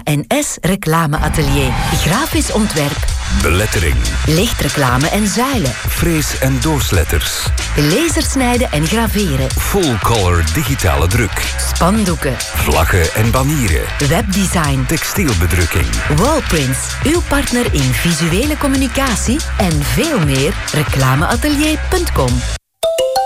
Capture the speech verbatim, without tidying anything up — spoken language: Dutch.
N S Reclameatelier. Grafisch ontwerp. Belettering. Lichtreclame en zuilen. Frees- en doorsletters. Lasersnijden en graveren. Full-color digitale druk. Spandoeken. Vlaggen en banieren. Webdesign. Textielbedrukking. Wallprints. Uw partner in visuele communicatie. En veel meer. reclameatelier punt com.